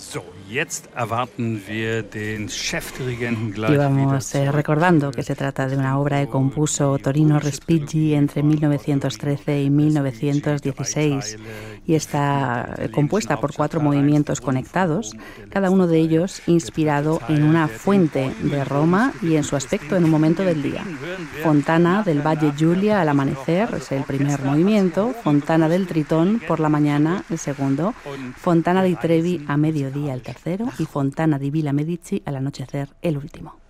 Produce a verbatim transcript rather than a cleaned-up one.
Y vamos eh, recordando que se trata de una obra que compuso Torino Respighi entre mil novecientos trece y mil novecientos dieciséis y está compuesta por cuatro movimientos conectados, cada uno de ellos inspirado en una fuente de Roma y en su aspecto en un momento del día. Fontana del Valle Giulia al amanecer es el primer movimiento, Fontana del Tritón por la mañana el segundo, Fontana di Trevi a mediodía el tercero y Fontana di Villa Medici al anochecer el último.